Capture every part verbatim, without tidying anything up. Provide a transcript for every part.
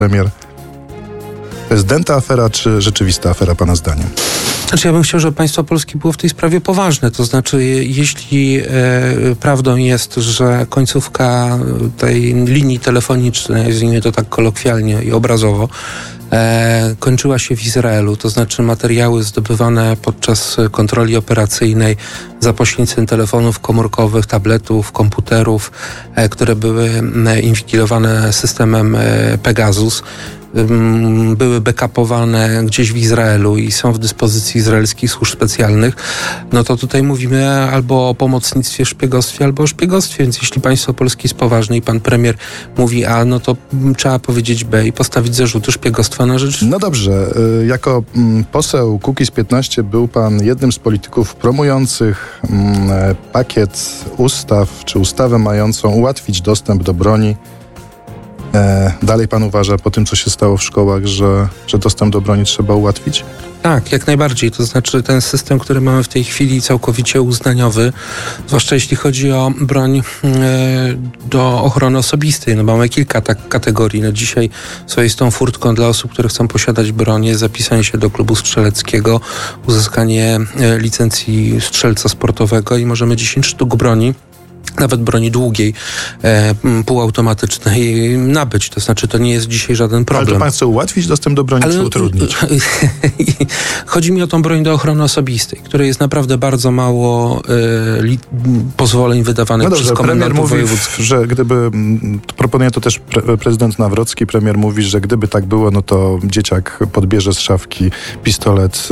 premier prezydenta afera, czy rzeczywista afera pana zdaniem? Znaczy ja bym chciał, żeby państwo polskie było w tej sprawie poważne. To znaczy, jeśli e, prawdą jest, że końcówka tej linii telefonicznej, nazwijmy to tak kolokwialnie i obrazowo, e, kończyła się w Izraelu, to znaczy materiały zdobywane podczas kontroli operacyjnej za pośrednictwem telefonów komórkowych, tabletów, komputerów, e, które były e, inwigilowane systemem e, Pegasus, były backupowane gdzieś w Izraelu i są w dyspozycji izraelskich służb specjalnych, no to tutaj mówimy albo o pomocnictwie, szpiegostwie, albo o szpiegostwie, więc jeśli państwo polskie jest poważne i pan premier mówi A, no to trzeba powiedzieć B i postawić zarzuty szpiegostwa na rzecz... No dobrze, jako poseł Kukiz piętnaście był pan jednym z polityków promujących pakiet ustaw, czy ustawę mającą ułatwić dostęp do broni. E, dalej pan uważa, po tym, co się stało w szkołach, że, że dostęp do broni trzeba ułatwić? Tak, jak najbardziej. To znaczy ten system, który mamy w tej chwili, całkowicie uznaniowy, zwłaszcza jeśli chodzi o broń e, do ochrony osobistej. No mamy kilka tak kategorii. No dzisiaj swoistą furtką dla osób, które chcą posiadać broń jest zapisanie się do klubu strzeleckiego, uzyskanie e, licencji strzelca sportowego i możemy dziesięć sztuk broni, nawet broni długiej, e, półautomatycznej nabyć. To znaczy, to nie jest dzisiaj żaden problem. Ale to pan chce ułatwić dostęp do broni, Ale, czy utrudnić? Chodzi mi o tą broń do ochrony osobistej, której jest naprawdę bardzo mało e, li, pozwoleń wydawanych no dobrze, przez komendantów mówi, wojewódzkich. że gdyby, proponuje to też pre, prezydent Nawrocki, premier mówi, że gdyby tak było, no to dzieciak podbierze z szafki pistolet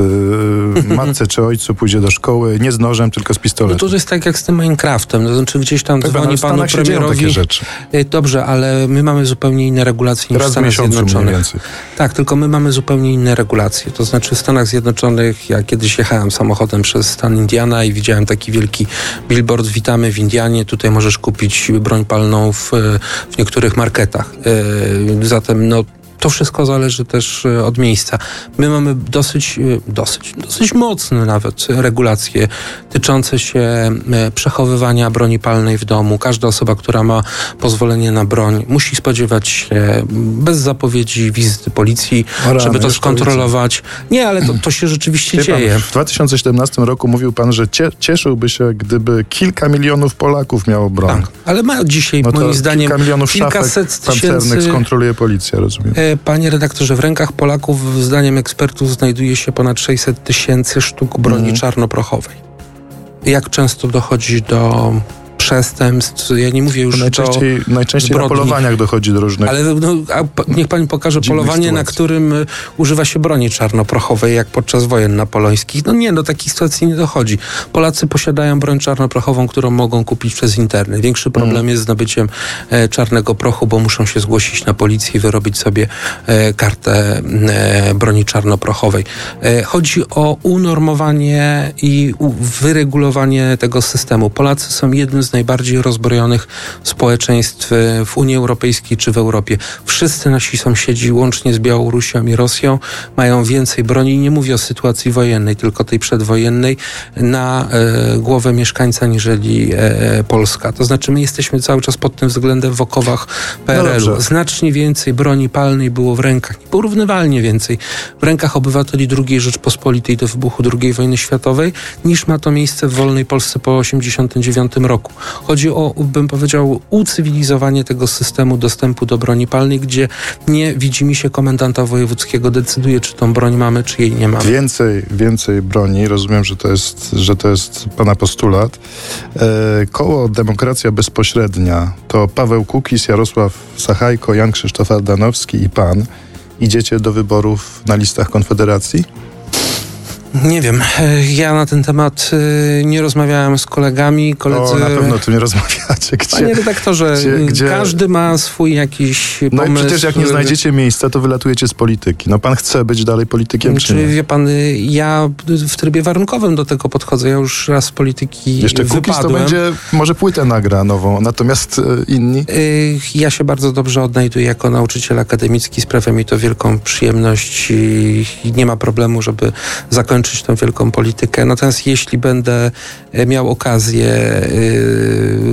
y, matce czy ojcu, pójdzie do szkoły, nie z nożem, tylko z pistoletem. No to jest tak jak z tym Minecraftem. To znaczy gdzieś tam tak, dzwoni panu premierowi. Takie rzeczy. Dobrze, ale my mamy zupełnie inne regulacje niż Raz w Stanach Zjednoczonych. Tak, tylko my mamy zupełnie inne regulacje. To znaczy w Stanach Zjednoczonych, ja kiedyś jechałem samochodem przez stan Indiana i widziałem taki wielki billboard: witamy w Indianie, tutaj możesz kupić broń palną w, w niektórych marketach. Yy, zatem no to wszystko zależy też od miejsca. My mamy dosyć, dosyć, dosyć mocne nawet regulacje tyczące się przechowywania broni palnej w domu. Każda osoba, która ma pozwolenie na broń, musi spodziewać się bez zapowiedzi wizyty policji, Rany, żeby to skontrolować. Nie, ale to, to się rzeczywiście Wie dzieje. Pan, w dwa tysiące siedemnastym roku mówił pan, że cie, cieszyłby się, gdyby kilka milionów Polaków miało broń. Tak, ale ma dzisiaj, no moim zdaniem, kilka milionów kilkaset szafek pancernych tysięcy... skontroluje policja, rozumiem. Panie redaktorze, w rękach Polaków, zdaniem ekspertów, znajduje się ponad sześćset tysięcy sztuk broni mm. czarnoprochowej. Jak często dochodzi do przestępstw? Ja nie mówię już najczęściej, do Najczęściej zbrodni. Na polowaniach dochodzi do różnych... Ale no, a niech pani pokaże polowanie, sytuacji. Na którym używa się broni czarnoprochowej, jak podczas wojen napoleońskich. No nie, do takich sytuacji nie dochodzi. Polacy posiadają broń czarnoprochową, którą mogą kupić przez internet. Większy problem mm. jest z nabyciem e, czarnego prochu, bo muszą się zgłosić na policję i wyrobić sobie e, kartę e, broni czarnoprochowej. E, chodzi o unormowanie i u, wyregulowanie tego systemu. Polacy są jednym z najbardziej rozbrojonych społeczeństw w Unii Europejskiej czy w Europie. Wszyscy nasi sąsiedzi, łącznie z Białorusią i Rosją, mają więcej broni. Nie mówię o sytuacji wojennej, tylko tej przedwojennej, na e, głowę mieszkańca niżeli e, Polska. To znaczy my jesteśmy cały czas pod tym względem w okowach P R L u. No znacznie więcej broni palnej było w rękach, porównywalnie więcej, w rękach obywateli drugiej Rzeczpospolitej do wybuchu drugiej wojny światowej, niż ma to miejsce w wolnej Polsce po osiemdziesiątym dziewiątym roku. Chodzi o, bym powiedział, ucywilizowanie tego systemu dostępu do broni palnej, gdzie nie widzi mi się komendanta wojewódzkiego decyduje, czy tą broń mamy, czy jej nie mamy. Więcej, więcej broni. Rozumiem, że to jest, że to jest pana postulat. E, koło Demokracja Bezpośrednia to Paweł Kukiz, Jarosław Sachajko, Jan Krzysztof Ardanowski i pan. Idziecie do wyborów na listach Konfederacji? Nie wiem. Ja na ten temat nie rozmawiałem z kolegami. Koledzy... O, na pewno tu nie rozmawiacie. Gdzie, Panie redaktorze, gdzie, gdzie... każdy ma swój jakiś pomysł. No i przecież jak nie znajdziecie miejsca, to wylatujecie z polityki. No pan chce być dalej politykiem, czy, czy nie? Wie pan, ja w trybie warunkowym do tego podchodzę. Ja już raz z polityki Jeszcze wypadłem. Kukiz to będzie, może płytę nagra nową, natomiast e, inni? Ja się bardzo dobrze odnajduję jako nauczyciel akademicki. Sprawia mi to wielką przyjemność i nie ma problemu, żeby zakończyć tą wielką politykę. Natomiast jeśli będę miał okazję yy,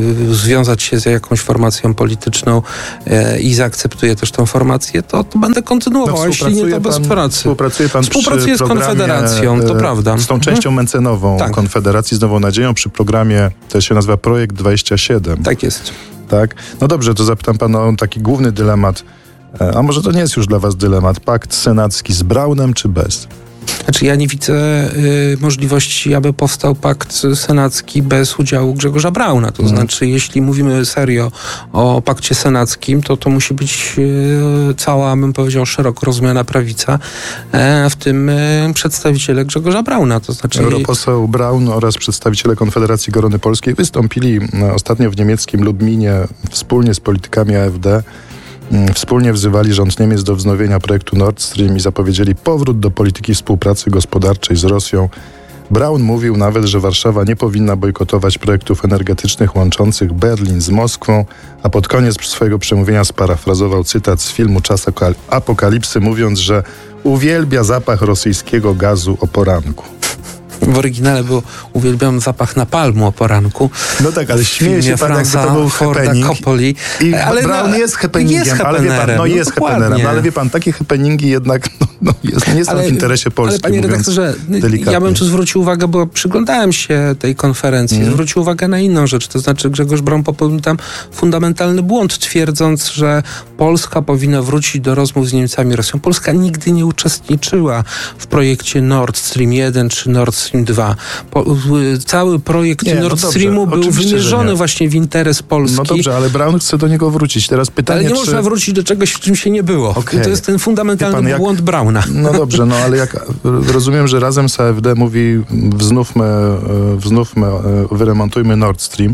związać się z jakąś formacją polityczną e, i zaakceptuję też tą formację, to, to będę kontynuował, no, a jeśli nie, to bez pan, pracy. Współpracuje pan Współpracuję przy z Konfederacją, to e, prawda. Z tą częścią mhm. mencenową tak. Konfederacji z Nową Nadzieją przy programie, to się nazywa Projekt dwadzieścia siedem. Tak jest. Tak? No dobrze, to zapytam pana o taki główny dylemat, a może to nie jest już dla was dylemat, pakt senacki z Braunem czy bez? Znaczy ja nie widzę y, możliwości, aby powstał pakt senacki bez udziału Grzegorza Brauna. To hmm. znaczy, jeśli mówimy serio o pakcie senackim, to to musi być y, cała, bym powiedział, szeroko rozumiana prawica, e, w tym y, przedstawiciele Grzegorza Brauna. To znaczy... Europoseł Braun oraz przedstawiciele Konfederacji Korony Polskiej wystąpili ostatnio w niemieckim Lublinie wspólnie z politykami A F D. Wspólnie wzywali rząd Niemiec do wznowienia projektu Nord Stream i zapowiedzieli powrót do polityki współpracy gospodarczej z Rosją. Braun mówił nawet, że Warszawa nie powinna bojkotować projektów energetycznych łączących Berlin z Moskwą, a pod koniec swojego przemówienia sparafrazował cytat z filmu Czas Apokalipsy, mówiąc, że uwielbia zapach rosyjskiego gazu o poranku. W oryginale był uwielbiam zapach napalmu o poranku. No tak, ale śmieje się pan, jakby to był happening. Coppoli. I ale Braun no, jest happeningiem, jest ale wie pan, no jest no, happenerem, no, ale wie pan, takie happeningi jednak no, no jest, nie są ale, w interesie Polski. Ale panie redaktorze, delikatnie. Ja bym tu zwrócił uwagę, bo przyglądałem się tej konferencji, mm. zwrócił uwagę na inną rzecz, to znaczy Grzegorz Braun popełnił tam fundamentalny błąd, twierdząc, że Polska powinna wrócić do rozmów z Niemcami i Rosją. Polska nigdy nie uczestniczyła w projekcie Nord Stream jeden czy Nord Stream dwa. Po, cały projekt nie, Nord no Streamu był wymierzony właśnie w interes Polski. No dobrze, ale Braun chce do niego wrócić. Teraz pytanie, ale nie czy... można wrócić do czegoś, w czym się nie było. Okay. To jest ten fundamentalny pan, jak... błąd Brauna. No dobrze, no ale jak rozumiem, że razem z A F D mówi wznówmy, wznówmy, wyremontujmy Nord Stream.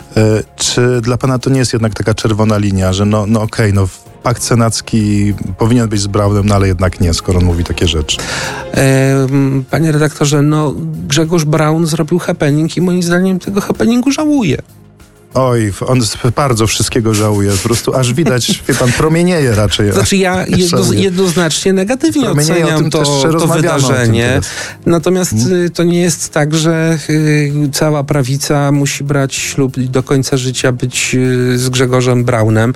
Czy dla pana to nie jest jednak taka czerwona linia, że no, no okej, okay, no pakt senacki powinien być z Braunem, no ale jednak nie, skoro on mówi takie rzeczy. E, panie redaktorze, no Grzegorz Braun zrobił happening i moim zdaniem tego happeningu żałuje. Oj, on bardzo wszystkiego żałuje. Po prostu aż widać, wie pan, promienieje raczej. Znaczy ja jedno, jednoznacznie negatywnie promienieje, oceniam to, to wydarzenie. Natomiast hmm. to nie jest tak, że y, cała prawica musi brać ślub i do końca życia być y, z Grzegorzem Braunem,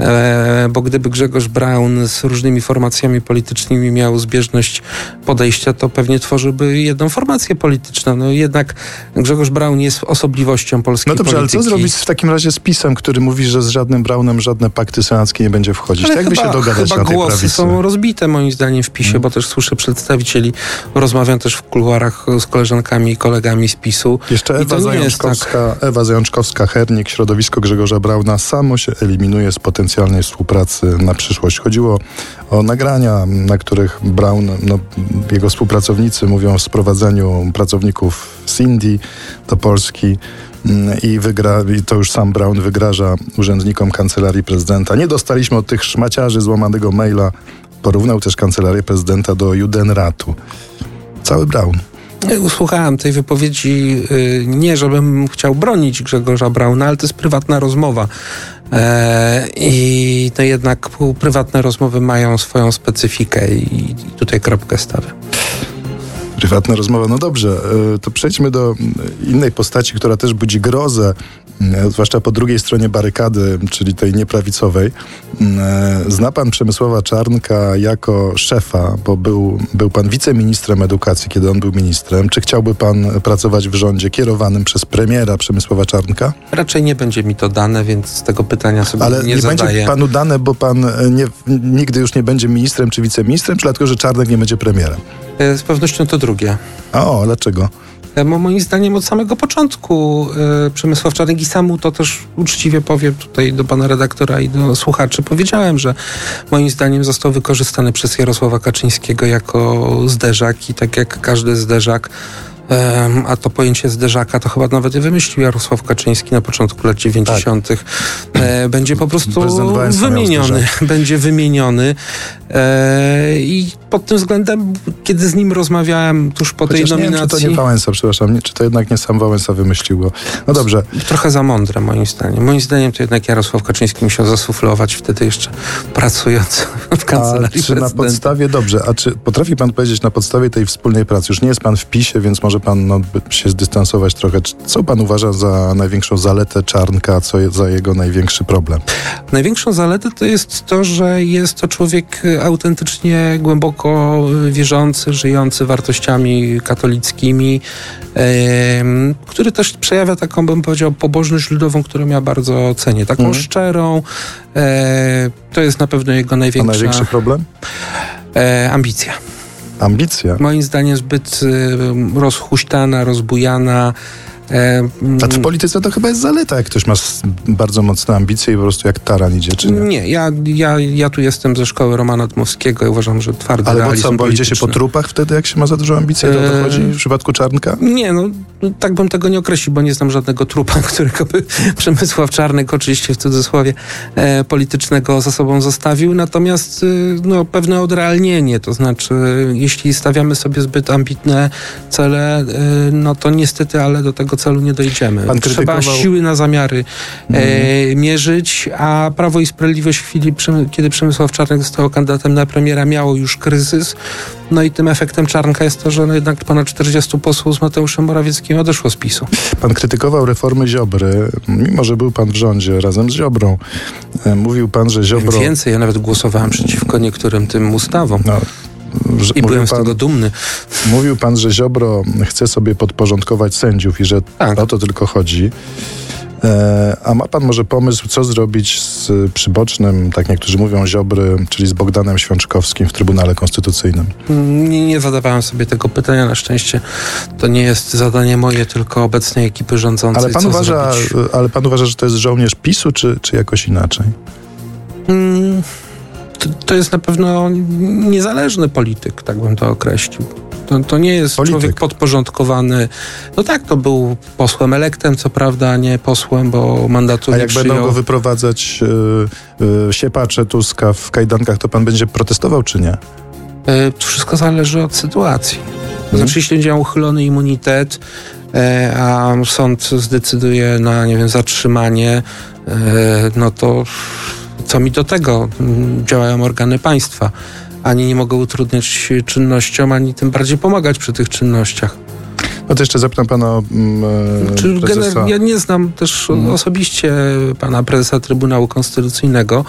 e, bo gdyby Grzegorz Braun z różnymi formacjami politycznymi miał zbieżność podejścia, to pewnie tworzyłby jedną formację polityczną. No jednak Grzegorz Braun jest osobliwością polskiej no dobrze, polityki. Ale co zrobić w takim razie z PiS-em, który mówi, że z żadnym Braunem żadne pakty senackie nie będzie wchodzić? Ale tak chyba, by się dogadać chyba na tej głosy prawicy? Są rozbite moim zdaniem w PiSie, hmm. bo też słyszę przedstawicieli, rozmawiam też w kuluarach z koleżankami i kolegami z PiSu. Jeszcze Ewa Zajączkowska, tak... Ewa Zajączkowska-Hernik, środowisko Grzegorza Brauna samo się eliminuje z potencjalnej współpracy na przyszłość. Chodziło o nagrania, na których Braun, no, jego współpracownicy mówią o sprowadzeniu pracowników z Indii do Polski. I, wygra, I to już sam Braun wygraża urzędnikom Kancelarii Prezydenta. Nie dostaliśmy od tych szmaciarzy złamanego maila. Porównał też Kancelarię Prezydenta do Judenratu. Cały Braun. Usłuchałem tej wypowiedzi, nie żebym chciał bronić Grzegorza Brauna, ale to jest prywatna rozmowa. I to jednak prywatne rozmowy mają swoją specyfikę i tutaj kropkę stawię. Prywatna rozmowa. No dobrze, to przejdźmy do innej postaci, która też budzi grozę, zwłaszcza po drugiej stronie barykady, czyli tej nieprawicowej. Zna pan Przemysława Czarnka jako szefa, bo był, był pan wiceministrem edukacji, kiedy on był ministrem. Czy chciałby pan pracować w rządzie kierowanym przez premiera Przemysława Czarnka? Raczej nie będzie mi to dane, więc z tego pytania sobie Ale nie, nie zadaję. Ale nie będzie panu dane, bo pan nie, nigdy już nie będzie ministrem czy wiceministrem, czy dlatego, że Czarnek nie będzie premierem? Z pewnością to drugie. O, dlaczego? Bo moim zdaniem od samego początku y, Przemysław Czarnek i sam mu to też uczciwie powiem tutaj do pana redaktora i do słuchaczy. Powiedziałem, że moim zdaniem został wykorzystany przez Jarosława Kaczyńskiego jako zderzak i tak jak każdy zderzak, Um, a to pojęcie zderzaka to chyba nawet wymyślił Jarosław Kaczyński na początku lat dziewięćdziesiątych. Tak. E, będzie po prostu wymieniony. Będzie wymieniony. E, I pod tym względem, kiedy z nim rozmawiałem tuż po Chociaż tej nominacji... Nie wiem, czy to nie Wałęsa, przepraszam, nie, czy to jednak nie sam Wałęsa wymyślił go. No dobrze. Trochę za mądre, moim zdaniem. Moim zdaniem to jednak Jarosław Kaczyński musiał zasuflować wtedy jeszcze pracując w kancelarii a czy prezydenta. na podstawie, dobrze, a czy potrafi pan powiedzieć na podstawie tej wspólnej pracy, już nie jest pan w PiSie, więc może pan no, się zdystansować trochę, co pan uważa za największą zaletę Czarnka, co jest za jego największy problem? Największą zaletę to jest to, że jest to człowiek autentycznie głęboko wierzący, żyjący wartościami katolickimi, e, który też przejawia taką, bym powiedział, pobożność ludową, którą ja bardzo cenię. Taką mm. szczerą. E, to jest na pewno jego największa... A największy problem? E, ambicja. Ambicja? Moim zdaniem zbyt e, rozhuśtana, rozbujana. A w polityce to chyba jest zaleta, jak ktoś ma bardzo mocne ambicje i po prostu jak taran idzie, czy nie? Nie, ja, ja, ja tu jestem ze szkoły Romana Dmowskiego i uważam, że twardy Ale realizm bo co, bo idzie się po trupach wtedy, jak się ma za dużo ambicji, to dochodzi w przypadku Czarnka? Nie, no tak bym tego nie określił, bo nie znam żadnego trupa, którego by Przemysław Czarnek, oczywiście w cudzysłowie, e, politycznego za sobą zostawił, natomiast e, no, pewne odrealnienie, to znaczy jeśli stawiamy sobie zbyt ambitne cele, e, no to niestety, ale do tego celu nie dojdziemy. Pan Trzeba krytykował... siły na zamiary e, mierzyć, a Prawo i Sprawiedliwość w chwili, kiedy Przemysław Czarnek został kandydatem na premiera, miało już kryzys. No i tym efektem Czarnka jest to, że no jednak ponad czterdziestu posłów z Mateuszem Morawieckim odeszło z PiSu. Pan krytykował reformy Ziobry, mimo że był pan w rządzie razem z Ziobrą. Mówił pan, że Ziobro... Wiem więcej, ja nawet głosowałem przeciwko niektórym tym ustawom. No. Że, I byłem pan, z tego dumny. Mówił pan, że Ziobro chce sobie podporządkować sędziów i że tak. o to tylko chodzi. E, a ma pan może pomysł, co zrobić z przybocznym, tak niektórzy mówią, Ziobry, czyli z Bogdanem Świączkowskim w Trybunale Konstytucyjnym? Nie, nie zadawałem sobie tego pytania. Na szczęście to nie jest zadanie moje, tylko obecnej ekipy rządzącej. Ale pan, co uważa, ale pan uważa, że to jest żołnierz PiSu, czy, czy jakoś inaczej? Hmm. To, to jest na pewno niezależny polityk, tak bym to określił. To, to nie jest polityk. Człowiek podporządkowany. No tak, to był posłem elektem, co prawda, nie posłem, bo mandatu A nie jak przyjął. będą go wyprowadzać yy, yy, siepacze Tuska w kajdankach, to pan będzie protestował, czy nie? Yy, to wszystko zależy od sytuacji. To hmm. znaczy, jeśli będzie uchylony immunitet, yy, a sąd zdecyduje na, nie wiem, zatrzymanie, yy, no to... Co mi do tego? Działają organy państwa. Ani nie mogą utrudniać czynnościom, ani tym bardziej pomagać przy tych czynnościach. No to jeszcze zapytam pana e, Czy prezesa. Ja nie znam też hmm. osobiście pana prezesa Trybunału Konstytucyjnego.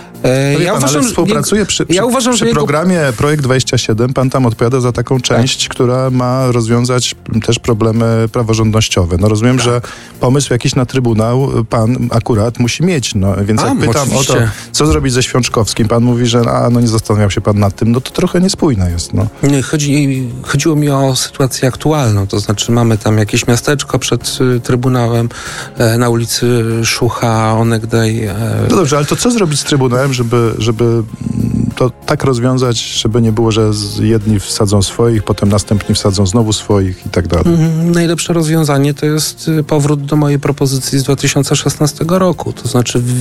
No ja, pan, uważam, współpracuje przy, przy, ja uważam, przy programie jego... Projekt dwadzieścia siedem. Pan tam odpowiada za taką część, tak. która ma rozwiązać też problemy praworządnościowe. No rozumiem, tak. że pomysł jakiś na Trybunał pan akurat musi mieć. No, więc a, jak pytam oczywiście. o to, co zrobić ze Świączkowskim, pan mówi, że a, no nie zastanawiał się pan nad tym, no to trochę niespójne jest. No. Chodzi, chodziło mi o sytuację aktualną, to znaczy mamy tam jakieś miasteczko przed y, Trybunałem e, na ulicy Szucha, onegdaj. E... No dobrze, ale to co zrobić z Trybunałem, żeby, żeby to tak rozwiązać, żeby nie było, że jedni wsadzą swoich, potem następni wsadzą znowu swoich i tak dalej. Mm, najlepsze rozwiązanie to jest powrót do mojej propozycji z dwa tysiące szesnastego roku, to znaczy w,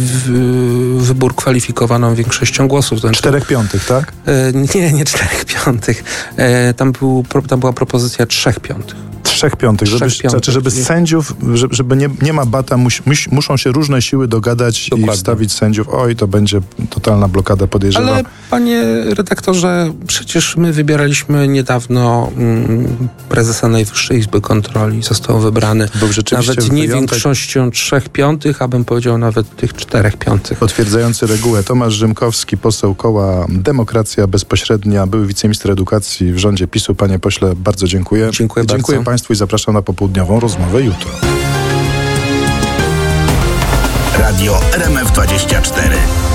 w, wybór kwalifikowaną większością głosów. To znaczy, czterech piątych, tak? E, nie, nie czterech piątych. E, tam, był, tam była propozycja trzech piątych. Trzech piątych, żeby, piątych. Znaczy, żeby z sędziów, żeby, żeby nie, nie ma bata, mus, mus, muszą się różne siły dogadać Dokładnie. i wstawić sędziów. Oj, to będzie totalna blokada, podejrzewam. Ale panie redaktorze, przecież my wybieraliśmy niedawno mm, prezesa Najwyższej Izby Kontroli. Został wybrany nawet nie wyjątek. większością trzech piątych, a bym powiedział nawet tych czterech piątych. Potwierdzający regułę Tomasz Rzymkowski, poseł koła Demokracja Bezpośrednia, były wiceminister edukacji w rządzie PiSu. Panie pośle, bardzo dziękuję. Dziękuję bardzo. Dziękuję Państwu i zapraszam na popołudniową rozmowę jutro. Radio R M F dwadzieścia cztery.